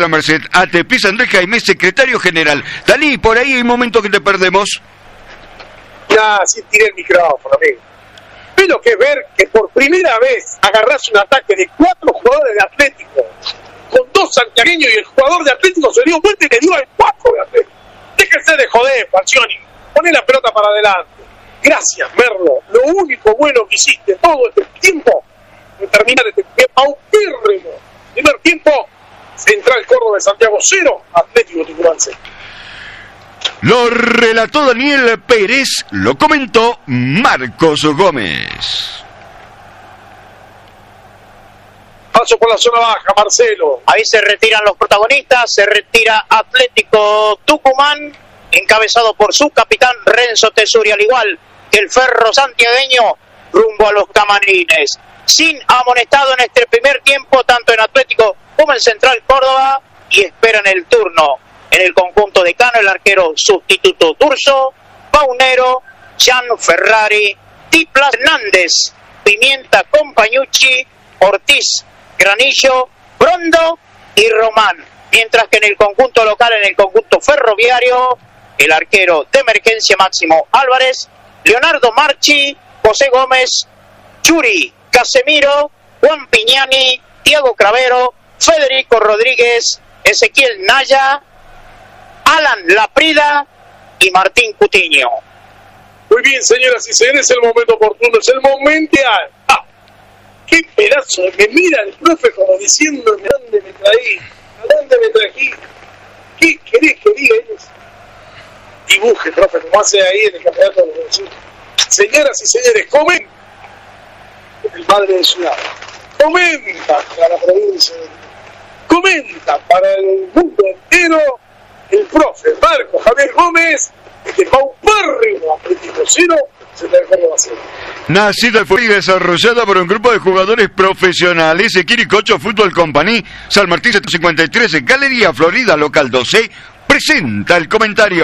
Merced. ATP Andrés Jaime, secretario general. Dalí, por ahí hay un momento que te perdemos. Ya, sí tiré el micrófono, amigo. ¿Ves lo que es ver que por primera vez agarrás un ataque de 4 jugadores de Atlético con 2 santiagueños y el jugador de Atlético se dio vuelta y le dio al 4 de Atlético? Déjense de joder, Falcioni. Poné la pelota para adelante. Gracias, Merlo. Lo único bueno que hiciste todo este tiempo fue terminar este paupérrimo primer tiempo. Central Córdoba de Santiago 0, Atlético Tucumán 0. Lo relató Daniel Pérez, lo comentó Marcos Gómez. Paso por la zona baja, Marcelo. Ahí se retiran los protagonistas, se retira Atlético Tucumán, encabezado por su capitán Renzo Tesuri, al igual que el Ferro santiagueño, rumbo a los camarines. Sin amonestado en este primer tiempo, tanto en Atlético como en Central Córdoba, y esperan el turno en el conjunto de Cano, el arquero sustituto Durso, Paunero, Gian Ferrari, Tiplas Hernández, Pimienta Compañucci, Ortiz, Granillo, Brondo y Román. Mientras que en el conjunto local, en el conjunto ferroviario, el arquero de emergencia Máximo Álvarez, Leonardo Marchi, José Gómez, Churi Casemiro, Juan Piñani, Diego Cravero, Federico Rodríguez, Ezequiel Naya, Alan Laprida y Martín Cutiño. Muy bien, señoras y señores, es el momento oportuno, es el momento. ¡Qué pedazo! Me mira el profe como diciendo, ¿de dónde me traí? ¿De dónde me trají? ¿Qué querés que diga? Dibuje, profe, como hace ahí en el campeonato de la universidad. Señoras y señores, comenta el padre de Ciudad. Comenta para la provincia. Comenta para el mundo entero el profe Marco Javier Gómez, que paupérrimo Atlético 0, se te dejó hacer. Nacida y desarrollada por un grupo de jugadores profesionales, Quiricocho Fútbol Company, San Martín 753, Galería Florida, local 12, presenta el comentario.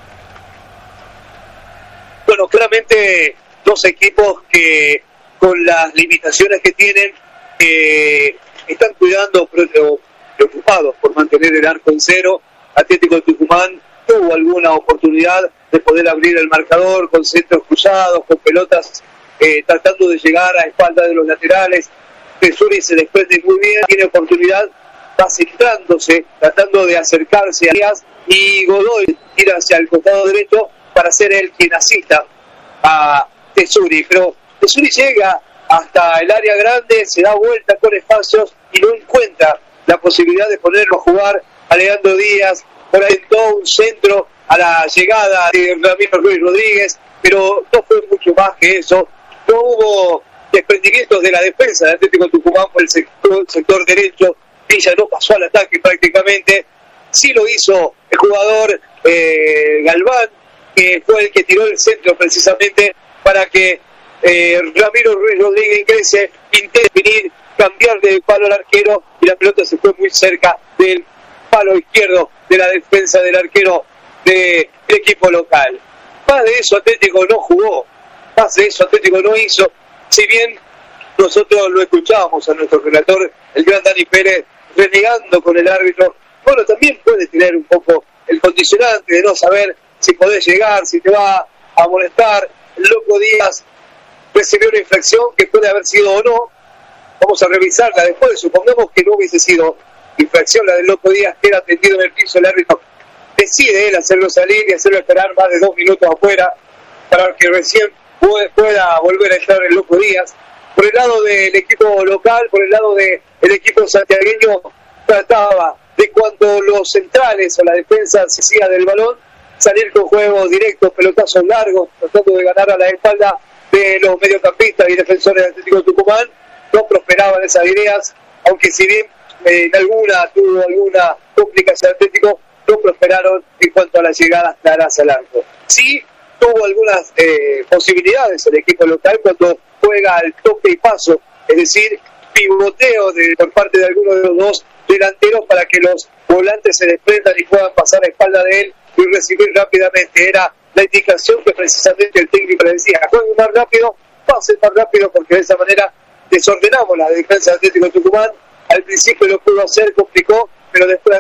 Bueno, claramente dos equipos que con las limitaciones que tienen están cuidando, preocupados por mantener el arco en cero. Atlético de Tucumán tuvo alguna oportunidad de poder abrir el marcador con centros cruzados, con pelotas tratando de llegar a espalda de los laterales. Tesuri se desprende muy bien, tiene oportunidad, va centrándose, tratando de acercarse a Díaz, y Godoy tira hacia el costado derecho para ser él quien asista a Tesuri, pero Tesuri llega hasta el área grande, se da vuelta con espacios y no encuentra la posibilidad de ponerlo a jugar a Leandro Díaz. Por ahí entró un centro a la llegada de Ramiro Ruiz Rodríguez, pero no fue mucho más que eso. No hubo desprendimientos de la defensa de Atlético Tucumán por el sector derecho. Villa no pasó al ataque prácticamente. Sí lo hizo el jugador Galván, que fue el que tiró el centro precisamente para que Ramiro Ruiz Rodríguez ingrese, intente definir, cambiar de palo al arquero, y la pelota se fue muy cerca del palo izquierdo de la defensa del arquero del equipo local. Más de eso Atlético no jugó, más de eso Atlético no hizo. Si bien nosotros lo escuchábamos a nuestro relator, el gran Dani Pérez, renegando con el árbitro, bueno, también puede tener un poco el condicionante de no saber si podés llegar, si te va a molestar. El Loco Díaz recibió una infracción que puede haber sido o no. Vamos a revisarla después. Supongamos que no hubiese sido infracción la del Loco Díaz, que era tendido en el piso. El árbitro decide él hacerlo salir y hacerlo esperar más de 2 minutos afuera para que recién pueda volver a entrar el Loco Díaz. Por el lado del equipo local, por el lado del equipo santiagueño, trataba de, cuando los centrales o la defensa se hacía del balón, salir con juegos directos, pelotazos largos, tratando de ganar a la espalda de los mediocampistas y defensores de Atlético de Tucumán. No prosperaban esas ideas, aunque si bien en alguna tuvo alguna complicación Atlético, no prosperaron en cuanto a las llegadas claras al arco. Sí tuvo algunas posibilidades el equipo local cuando juega al toque y paso, es decir, pivoteo por parte de alguno de los dos delanteros para que los volantes se desprendan y puedan pasar a espalda de él y recibir rápidamente. Era la indicación que precisamente el técnico le decía: jueguen más rápido, pasen más rápido, porque de esa manera desordenamos la defensa de Atlético de Tucumán. Al principio lo pudo hacer, complicó, pero después